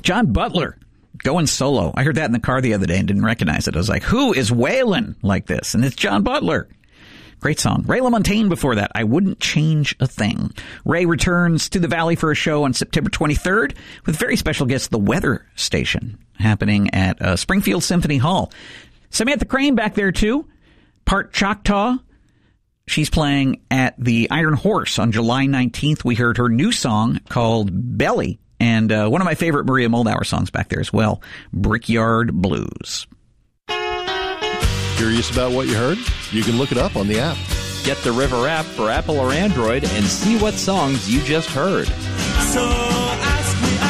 John Butler going solo. I heard that in the car the other day and didn't recognize it. I was like, who is wailing like this? And it's John Butler. Great song. Ray LaMontagne before that, I Wouldn't Change a Thing. Ray returns to the Valley for a show on September 23rd with very special guest, The Weather Station, happening at Springfield Symphony Hall. Samantha Crane back there too, part Choctaw. She's playing at the Iron Horse on July 19th. We heard her new song called Belly. And one of my favorite Maria Moldauer songs back there as well, Brickyard Blues. Curious about what you heard? You can look it up on the app. Get the River app for Apple or Android and see what songs you just heard. So ask me.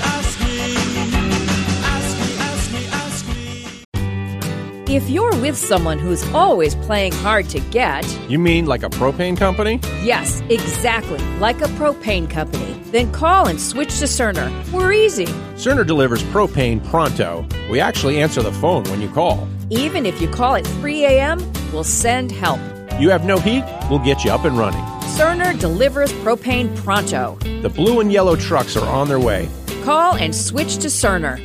If you're with someone who's always playing hard to get... You mean like a propane company? Yes, exactly, like a propane company. Then call and switch to Cerner. We're easy. Cerner delivers propane pronto. We actually answer the phone when you call. Even if you call at 3 a.m., we'll send help. You have no heat? We'll get you up and running. Cerner delivers propane pronto. The blue and yellow trucks are on their way. Call and switch to Cerner.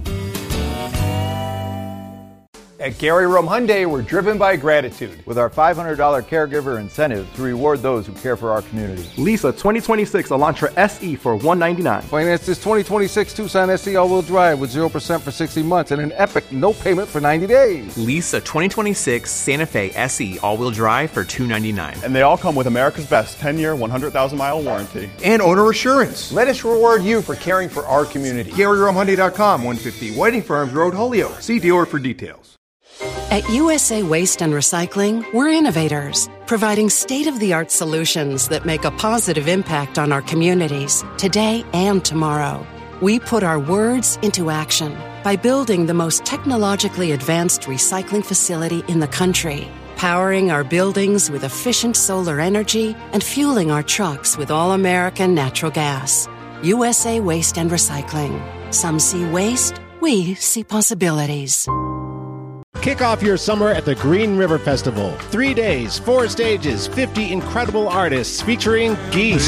At Gary Rome Hyundai, we're driven by gratitude with our $500 caregiver incentive to reward those who care for our community. Lease a 2026 Elantra SE for $199. Finance this 2026 Tucson SE all-wheel drive with 0% for 60 months and an epic no payment for 90 days. Lease a 2026 Santa Fe SE all-wheel drive for $299. And they all come with America's Best 10-year, 100,000-mile warranty. And owner assurance. Let us reward you for caring for our community. GaryRomeHyundai.com, 150 Whiting Farms Road, Holyoke. See dealer for details. At USA Waste and Recycling, we're innovators, providing state-of-the-art solutions that make a positive impact on our communities, today and tomorrow. We put our words into action by building the most technologically advanced recycling facility in the country, powering our buildings with efficient solar energy and fueling our trucks with all-American natural gas. USA Waste and Recycling. Some see waste, we see possibilities. Kick off your summer at the Green River Festival. 3 days, 4 stages, 50 incredible artists featuring Geese,